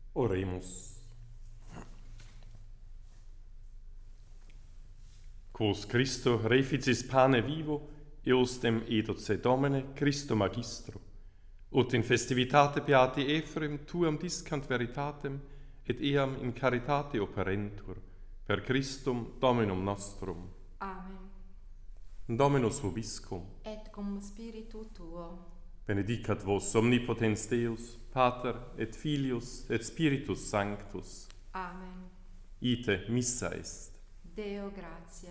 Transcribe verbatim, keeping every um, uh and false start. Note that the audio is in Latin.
Oremus. Quos Christo reficis pane vivo, eos dem edoce Domine Christo Magistro, ut in festivitate beati Ephrem tuam discant veritatem, et eam in caritate operentur, per Christum Dominum nostrum. Amen. Dominus vobiscum. Et cum spiritu tuo. Benedicat vos omnipotens Deus, Pater et Filius et Spiritus Sanctus. Amen. Ite missa est. Deo gratia.